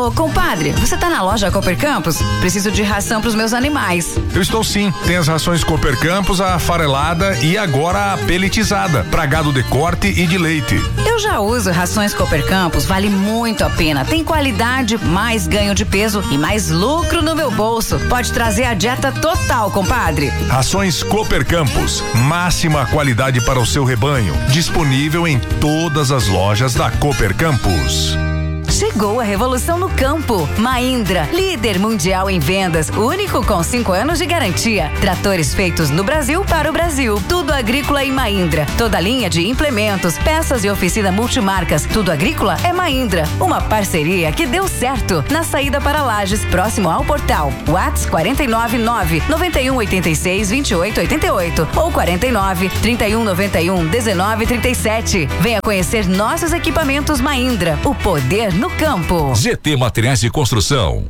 Ô, compadre, você tá na loja Cooper Campos? Preciso de ração pros meus animais. Eu estou sim. Tem as rações Cooper Campos, a farelada e agora a peletizada, pra gado de corte e de leite. Eu já uso rações Cooper Campos, vale muito a pena. Tem qualidade, mais ganho de peso e mais lucro no meu bolso. Pode trazer a dieta total, compadre. Rações Cooper Campos, máxima qualidade para o seu rebanho. Disponível em todas as lojas da Cooper Campos. Chegou a revolução no campo. Mahindra, líder mundial em vendas, único com 5 anos de garantia. Tratores feitos no Brasil para o Brasil. Tudo agrícola em Mahindra. Toda linha de implementos, peças e oficina multimarcas. Tudo agrícola é Mahindra. Uma parceria que deu certo. Na saída para Lages, próximo ao portal. WhatsApp 499 9186 2888 ou 49 3191 1937. Venha conhecer nossos equipamentos Mahindra. O poder no campo. GT Materiais de Construção.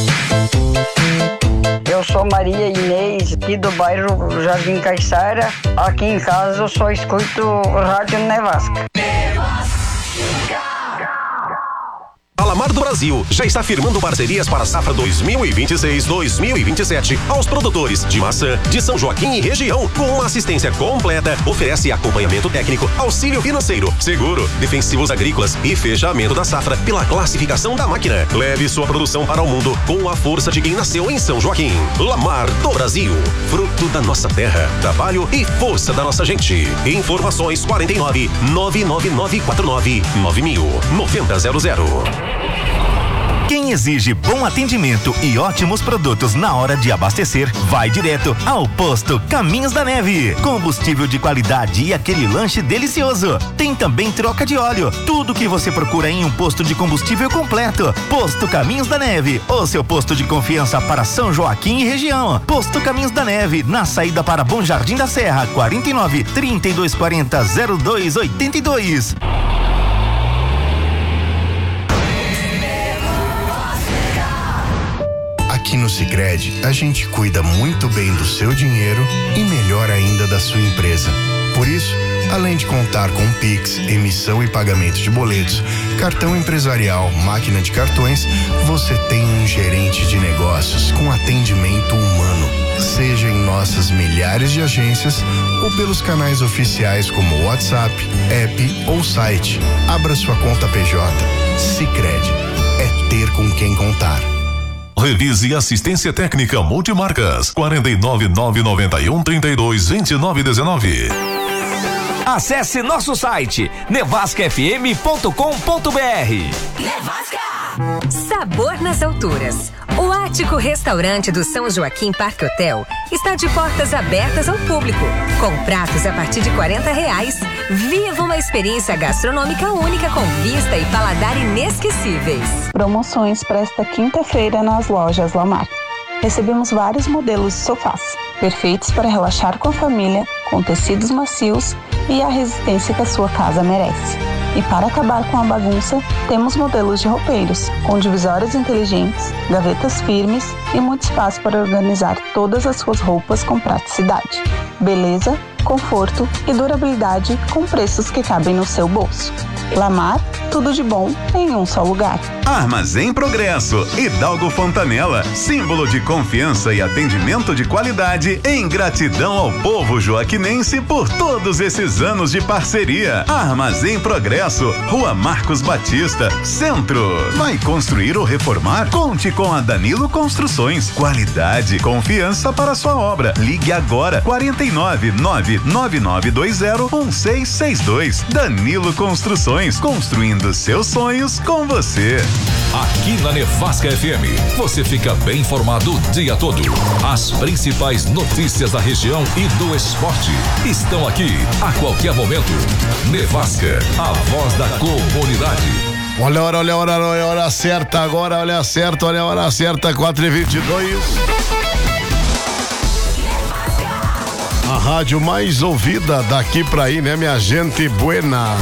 Eu sou Maria Inês, aqui do bairro Jardim Caiçara. Aqui em casa eu só escuto Rádio Nevasca. A Lamar do Brasil já está firmando parcerias para a safra 2026-2027 aos produtores de maçã de São Joaquim e região, com uma assistência completa, oferece acompanhamento técnico, auxílio financeiro, seguro, defensivos agrícolas e fechamento da safra pela classificação da máquina. Leve sua produção para o mundo com a força de quem nasceu em São Joaquim. Lamar do Brasil, fruto da nossa terra, trabalho e força da nossa gente. Informações 49 99949 9000 9000. Quem exige bom atendimento e ótimos produtos na hora de abastecer, vai direto ao Posto Caminhos da Neve. Combustível de qualidade e aquele lanche delicioso. Tem também troca de óleo. Tudo que você procura em um posto de combustível completo. Posto Caminhos da Neve, o seu posto de confiança para São Joaquim e região. Posto Caminhos da Neve, na saída para Bom Jardim da Serra, 49 3240 0282. Aqui no Sicredi, a gente cuida muito bem do seu dinheiro e melhor ainda da sua empresa. Por isso, além de contar com Pix, emissão e pagamento de boletos, cartão empresarial, máquina de cartões, você tem um gerente de negócios com atendimento humano. Seja em nossas milhares de agências ou pelos canais oficiais como WhatsApp, app ou site. Abra sua conta PJ. Sicredi. É ter com quem contar. Revise Assistência Técnica Multimarcas 49991 322919. Acesse nosso site nevascafm.com.br. Nevasca! Sabor nas alturas. O Ático Restaurante do São Joaquim Parque Hotel está de portas abertas ao público, com pratos a partir de R$40. Viva uma experiência gastronômica única com vista e paladar inesquecíveis. Promoções para esta quinta-feira nas lojas Lamar. Recebemos vários modelos de sofás, perfeitos para relaxar com a família, com tecidos macios e a resistência que a sua casa merece. E para acabar com a bagunça, temos modelos de roupeiros, com divisórias inteligentes, gavetas firmes e muito espaço para organizar todas as suas roupas com praticidade. Beleza, conforto e durabilidade com preços que cabem no seu bolso. Lamar, tudo de bom em um só lugar. Armazém Progresso, Hidalgo Fontanella, símbolo de confiança e atendimento de qualidade, em gratidão ao povo joaquinense por todos esses anos de parceria. Armazém Progresso, Rua Marcos Batista, Centro. Vai construir ou reformar? Conte com a Danilo Construções. Qualidade, confiança para sua obra. Ligue agora, 49 99920 1662. Danilo Construções, construindo seus sonhos com você. Aqui na Nevasca FM, você fica bem informado o dia todo. As principais notícias da região e do esporte estão aqui a qualquer momento. Nevasca, a voz da comunidade. Olha a hora certa agora, olha a hora certa, 4h22. A rádio mais ouvida daqui pra aí, né, minha gente buena?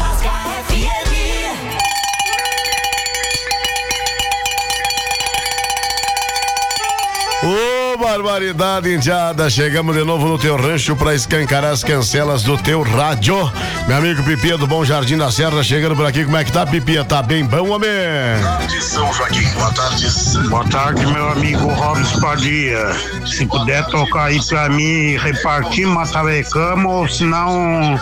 Ô, barbaridade, indiada. Chegamos de novo no teu rancho pra escancarar as cancelas do teu rádio. Meu amigo Pipia do Bom Jardim da Serra chegando por aqui. Como é que tá, Pipia? Tá bem bom, homem? Boa tarde, São Joaquim. Boa tarde. Boa tarde, meu amigo Robson Padilha. Se puder tocar aí pra mim, repartir Matarecama, ou senão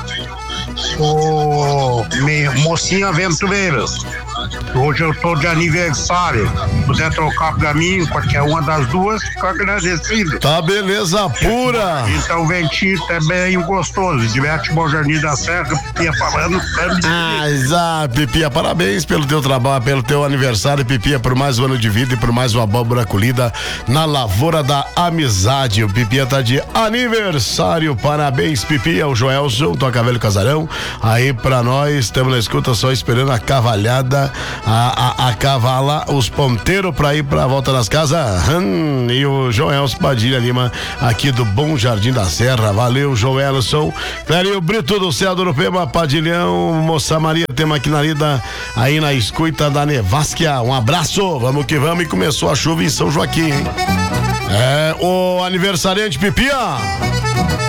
o Mocinho Aventureira. Hoje eu tô de aniversário. Se puder trocar pra mim, qualquer uma das duas, fico agradecido. Tá, beleza pura. Então o ventinho é bem gostoso. Diverte Bom Jardim da Serra, Pipia falando. Pipia, parabéns pelo teu trabalho, pelo teu aniversário, Pipia, por mais um ano de vida e por mais uma abóbora colhida na lavoura da amizade. O Pipia tá de aniversário, parabéns, Pipia. O Joelson, toca velho casarão. Aí pra nós, estamos na escuta só esperando a cavalhada, a cavala, os ponteiros pra ir pra volta das casas. E o Joelson Padilha Lima, aqui do Bom Jardim da Serra. Valeu, Joelson. Clério Brito do Céu do Urupema, Padilhão, Moça Maria, tema aqui na lida, aí na escuta da Nevasquia. Um abraço, vamos que vamos. E começou a chuva em São Joaquim, hein? O aniversariante Pipia.